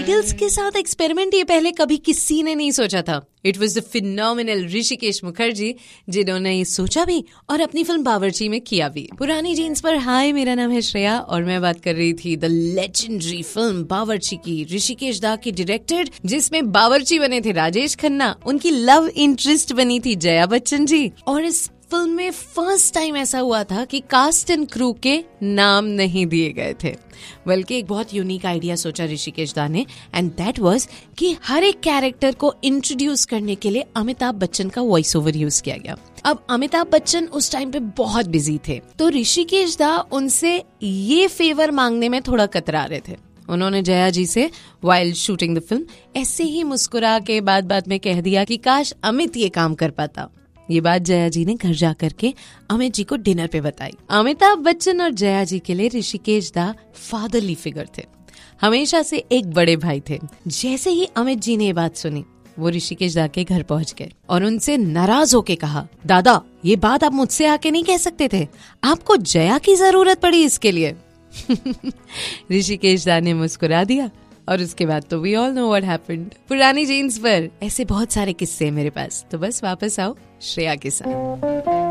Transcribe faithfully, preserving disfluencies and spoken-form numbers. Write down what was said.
Idols के साथ experiment ये पहले कभी किसी ने नहीं सोचा था। It was the phenomenal Rishikesh Mukherjee जिन्होंने ये सोचा भी और अपनी फिल्म बावर्ची में किया भी। पुरानी जीन्स पर हाय, मेरा नाम है श्रेया और मैं बात कर रही थी द लेजेंडरी फिल्म बावर्ची की, ऋषिकेश दा की डायरेक्टेड, जिसमें बावर्ची बने थे राजेश खन्ना, उनकी लव इंटरेस्ट बनी थी जया बच्चन जी। और इस फिल्म में फर्स्ट टाइम ऐसा हुआ था कि कास्ट एंड क्रू के नाम नहीं दिए गए थे, बल्कि एक बहुत यूनिक आइडिया सोचा ऋषिकेश दा ने, एंड दैट वाज कि हर एक कैरेक्टर को इंट्रोड्यूस करने के लिए अमिताभ बच्चन का वॉइस ओवर यूज किया गया। अब अमिताभ बच्चन उस टाइम पे बहुत बिजी थे, तो ऋषिकेश दा उनसे ये फेवर मांगने में थोड़ा कतरा रहे थे। उन्होंने जया जी से वाइल शूटिंग द फिल्म ऐसे ही मुस्कुरा के बाद बाद में कह दिया कि काश अमित ये काम कर पाता। ये बात जया जी ने घर जा करके अमित जी को डिनर पे बताई। अमिताभ बच्चन और जया जी के लिए ऋषिकेश दा फादरली फिगर थे, हमेशा से एक बड़े भाई थे। जैसे ही अमित जी ने ये बात सुनी, वो ऋषिकेश दा के घर पहुंच गए और उनसे नाराज होके कहा, दादा ये बात आप मुझसे आके नहीं कह सकते थे, आपको जया की जरूरत पड़ी इसके लिए। ऋषिकेश दा ने मुस्कुरा दिया और उसके बाद तो we all know what happened. पुरानी जीन्स पर ऐसे बहुत सारे किस्से हैं मेरे पास, तो बस वापस आओ श्रेया के साथ।